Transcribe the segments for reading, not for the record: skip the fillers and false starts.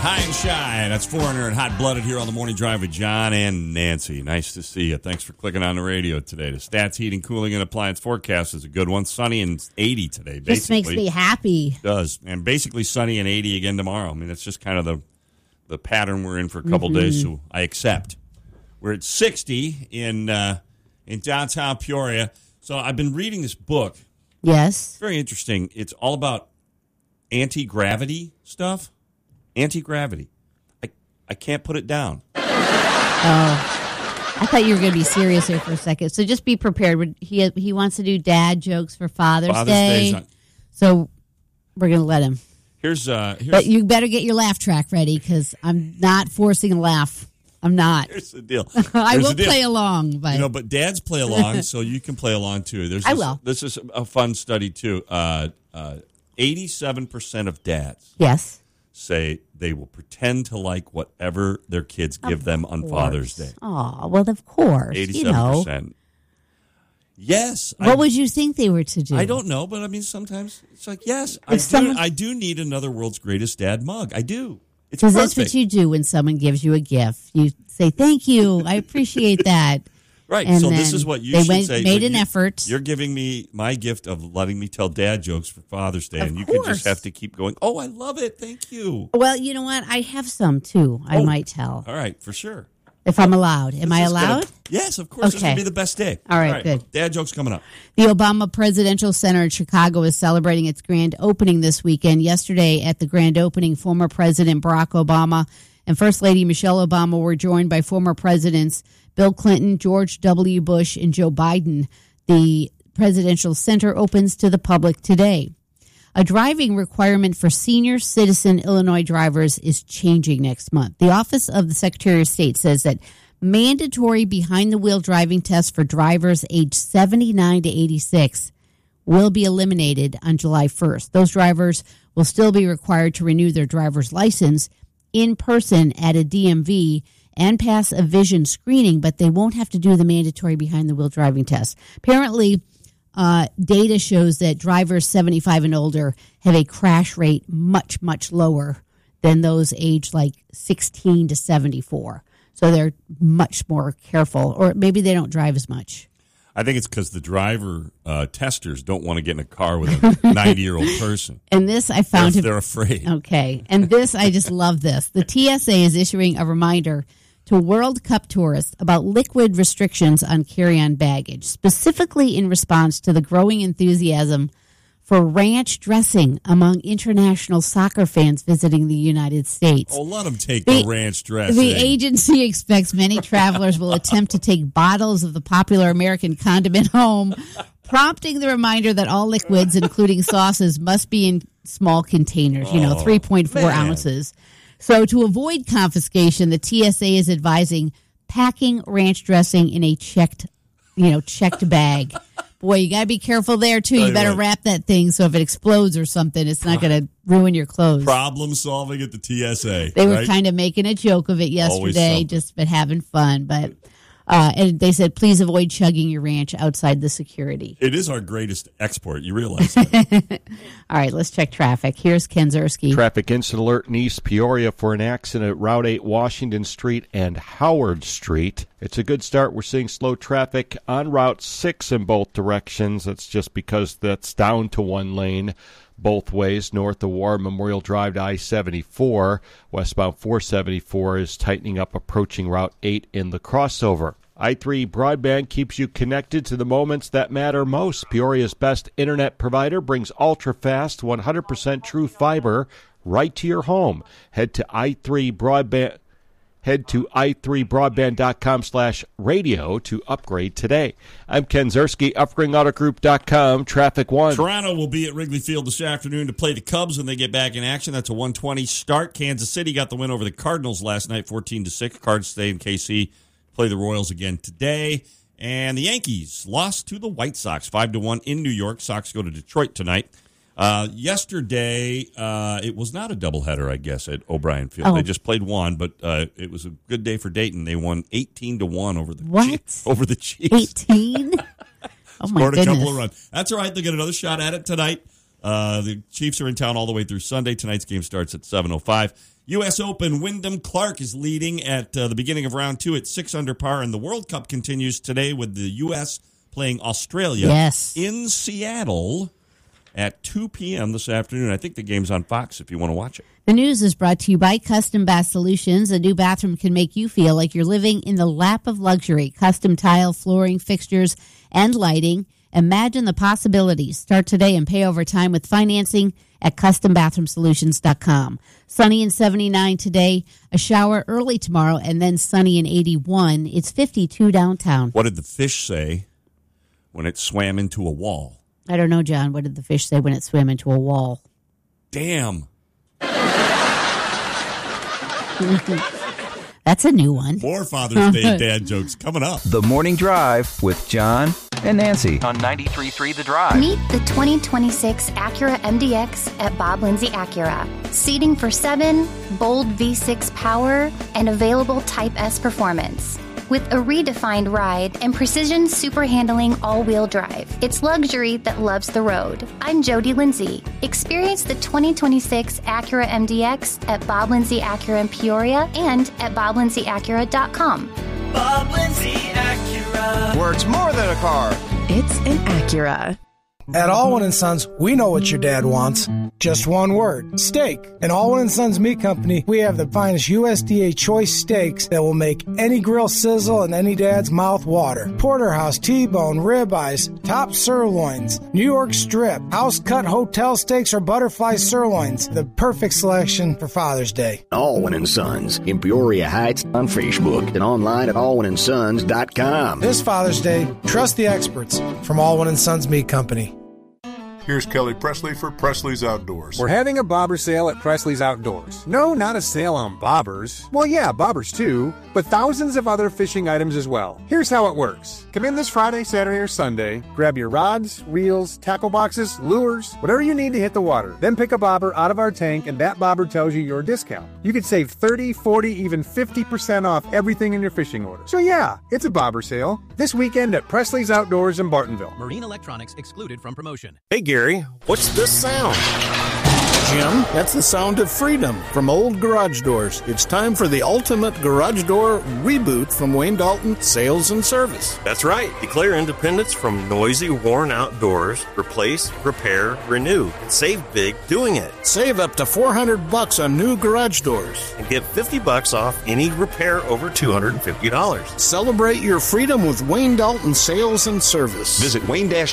High and Shy. That's Foreigner and Hot Blooded here on the Morning Drive with John and Nancy. Nice to see you. Thanks for clicking on the radio today. The Stats Heating, Cooling, and Appliance forecast is a good one. Sunny and 80 today, basically. Just makes me happy. It does. And basically sunny and 80 again tomorrow. I mean, that's just kind of the pattern we're in for a couple days, so I accept. We're at 60 in downtown Peoria. So I've been reading this book. Yes. It's very interesting. It's all about anti-gravity stuff. Anti-gravity. I can't put it down. Oh, I thought you were going to be serious here for a second. So just be prepared. He wants to do dad jokes for Father's Day. So we're going to let him. Here's but you better get your laugh track ready because I'm not forcing a laugh. I'm not. Here's the deal. I will play along, but but dads play along, so you can play along too. I will. This is a fun study too. 87% of dads. Yes. Say they will pretend to like whatever their kids give them on Father's Day. Oh, well, of course. 87%. Yes. What would you think they were to do? I don't know, but I mean, sometimes it's like, yes, I do need another World's Greatest Dad mug. I do. It's perfect. Because that's what you do when someone gives you a gift. You say, thank you. I appreciate that. Right, and so this is what you should say. Made an effort. You're giving me my gift of letting me tell dad jokes for Father's Day, and you can just have to keep going, oh, I love it, thank you. Well, you know what? I have some, too, I might tell. All right, for sure. If I'm allowed. Am I allowed? Yes, of course. Okay. This is going to be the best day. All right, good. Dad jokes coming up. The Obama Presidential Center in Chicago is celebrating its grand opening this weekend. Yesterday at the grand opening, former President Barack Obama and First Lady Michelle Obama were joined by former presidents Bill Clinton, George W. Bush, and Joe Biden. The Presidential Center opens to the public today. A driving requirement for senior citizen Illinois drivers is changing next month. The Office of the Secretary of State says that mandatory behind-the-wheel driving tests for drivers aged 79 to 86 will be eliminated on July 1st. Those drivers will still be required to renew their driver's license in person at a DMV and pass a vision screening, but they won't have to do the mandatory behind-the-wheel driving test. Apparently, data shows that drivers 75 and older have a crash rate much, much lower than those aged like 16 to 74. So they're much more careful, or maybe they don't drive as much. I think it's because the driver testers don't want to get in a car with a 90-year-old person. And this I found... They're afraid. Okay. And this, I just love this. The TSA is issuing a reminder to World Cup tourists about liquid restrictions on carry-on baggage, specifically in response to the growing enthusiasm for ranch dressing among international soccer fans visiting the United States. Oh, let them take the ranch dressing. The agency expects many travelers will attempt to take bottles of the popular American condiment home, prompting the reminder that all liquids, including sauces, must be in small containers, 3.4 ounces. So to avoid confiscation, the TSA is advising packing ranch dressing in a checked bag. Boy, you got to be careful there, too. You better wrap that thing so if it explodes or something, it's not going to ruin your clothes. Problem solving at the TSA. They were kind of making a joke of it yesterday, just but having fun. But and they said, please avoid chugging your ranch outside the security. It is our greatest export. You realize that. All right, let's check traffic. Here's Ken Zerski. Traffic incident alert in East Peoria for an accident at Route 8 Washington Street and Howard Street. It's a good start. We're seeing slow traffic on Route 6 in both directions. That's just because that's down to one lane both ways, north of War Memorial Drive to I-74. Westbound 474 is tightening up approaching Route 8 in the crossover. i3 Broadband keeps you connected to the moments that matter most. Peoria's best internet provider brings ultra-fast, 100% true fiber right to your home. Head to i3broadband.com/radio to upgrade today. I'm Ken Zerski, UpgradingAutoGroup.com. Traffic 1. Toronto will be at Wrigley Field this afternoon to play the Cubs when they get back in action. That's a 1:20 start. Kansas City got the win over the Cardinals last night, 14-6. Cards stay in KC. Play the Royals again today. And the Yankees lost to the White Sox 5-1 in New York. Sox go to Detroit tonight. Yesterday, it was not a doubleheader, I guess, at O'Brien Field. Oh. They just played one, but it was a good day for Dayton. They won 18-1 over the over the Chiefs. 18? Oh, my Scored goodness. a couple of runs. That's all right. They'll get another shot at it tonight. The Chiefs are in town all the way through Sunday. Tonight's game starts at 7:05. U.S. Open, Wyndham Clark is leading at the beginning of round 2 at 6 under par, and the World Cup continues today with the U.S. playing Australia in Seattle at 2 p.m. this afternoon. I think the game's on Fox if you want to watch it. The news is brought to you by Custom Bath Solutions. A new bathroom can make you feel like you're living in the lap of luxury. Custom tile, flooring, fixtures, and lighting. Imagine the possibilities. Start today and pay over time with financing at CustomBathroomSolutions.com. Sunny and 79 today, a shower early tomorrow, and then sunny and 81. It's 52 downtown. What did the fish say when it swam into a wall? I don't know, John. What did the fish say when it swam into a wall? Damn. That's a new one. More Father's Day dad jokes coming up. The Morning Drive with John and Nancy on 93.3 The Drive. Meet the 2026 Acura MDX at Bob Lindsay Acura. Seating for 7, bold V6 power, and available Type S performance. With a redefined ride and precision super handling all-wheel drive. It's luxury that loves the road. I'm Jody Lindsay. Experience the 2026 Acura MDX at Bob Lindsay Acura in Peoria and at BobLindsayAcura.com. Bob Lindsay Acura. Where it's more than a car. It's an Acura. At Allwyn & Sons, we know what your dad wants. Just one word, steak. In Allwyn & Sons Meat Company, we have the finest USDA choice steaks that will make any grill sizzle and any dad's mouth water. Porterhouse, T-bone, ribeyes, top sirloins, New York strip, house-cut hotel steaks, or butterfly sirloins. The perfect selection for Father's Day. Allwyn & Sons in Peoria Heights on Facebook and online at allwynsons.com. This Father's Day, trust the experts from Allwyn & Sons Meat Company. Here's Kelly Presley for Presley's Outdoors. We're having a bobber sale at Presley's Outdoors. No, not a sale on bobbers. Well, yeah, bobbers too, but thousands of other fishing items as well. Here's how it works. Come in this Friday, Saturday, or Sunday, grab your rods, reels, tackle boxes, lures, whatever you need to hit the water. Then pick a bobber out of our tank, and that bobber tells you your discount. You could save 30, 40, even 50% off everything in your fishing order. So yeah, it's a bobber sale. This weekend at Presley's Outdoors in Bartonville. Marine electronics excluded from promotion. Hey, Gary, what's this sound? Jim, that's the sound of freedom from Old Garage Doors. It's time for the ultimate garage door reboot from Wayne Dalton Sales and Service. That's right. Declare independence from noisy, worn-out doors. Replace, repair, renew, and save big doing it. Save up to $400 on new garage doors. And get $50 off any repair over $250. Celebrate your freedom with Wayne Dalton Sales and Service. Visit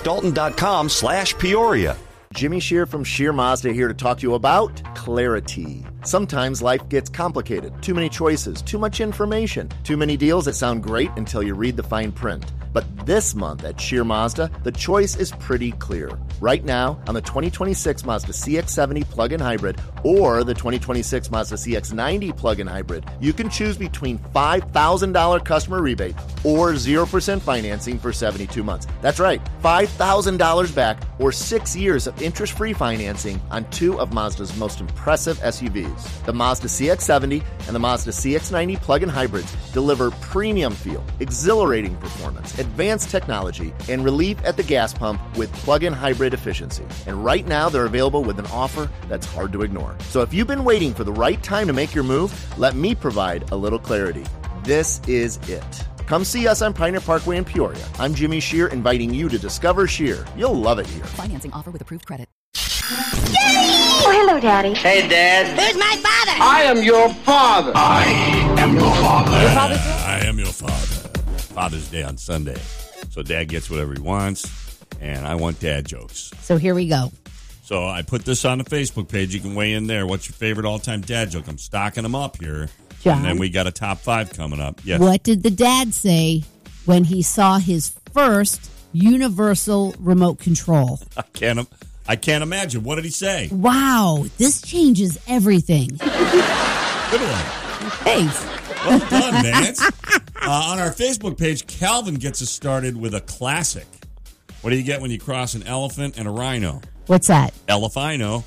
wayne-dalton.com/Peoria. Jimmy Shear from Shear Mazda here to talk to you about clarity. Sometimes life gets complicated. Too many choices, too much information, too many deals that sound great until you read the fine print. But this month at Shear Mazda, the choice is pretty clear. Right now, on the 2026 Mazda CX-70 plug-in hybrid or the 2026 Mazda CX-90 plug-in hybrid, you can choose between $5,000 customer rebate or 0% financing for 72 months. That's right, $5,000 back or 6 years of interest-free financing on two of Mazda's most impressive SUVs. The Mazda CX-70 and the Mazda CX-90 plug-in hybrids deliver premium feel, exhilarating performance, advanced technology, and relief at the gas pump with plug-in hybrid efficiency. And right now, they're available with an offer that's hard to ignore. So if you've been waiting for the right time to make your move, let me provide a little clarity. This is it. Come see us on Pioneer Parkway in Peoria. I'm Jimmy Shear, inviting you to discover Shear. You'll love it here. Financing offer with approved credit. Daddy! Oh, hello, Daddy. Hey, Dad. Who's my father? I am your father. I am your father. I am your father. Father's Day on Sunday. So Dad gets whatever he wants, and I want dad jokes. So here we go. So I put this on the Facebook page. You can weigh in there. What's your favorite all-time dad joke? I'm stocking them up here. John, and then we got a top 5 coming up. Yes. What did the dad say when he saw his first universal remote control? I can't imagine. What did he say? Wow, this changes everything. Good one. Thanks. Well done, Nance. On our Facebook page, Calvin gets us started with a classic. What do you get when you cross an elephant and a rhino? What's that? Elephino.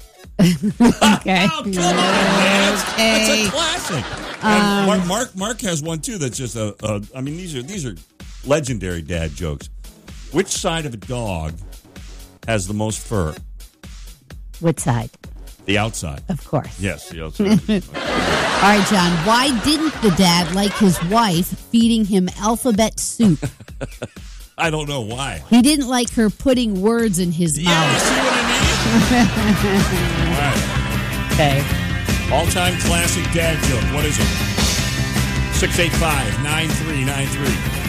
Okay. Oh, come on, Nance. That's a classic. And Mark has one too. That's just I mean, these are legendary dad jokes. Which side of a dog has the most fur? Which side? The outside. Of course. Yes, the outside. All right, John, why didn't the dad like his wife feeding him alphabet soup? I don't know why. He didn't like her putting words in his mouth. Yeah, you see what I mean? All right. Okay. All-time classic dad joke. What is it? 685-9393.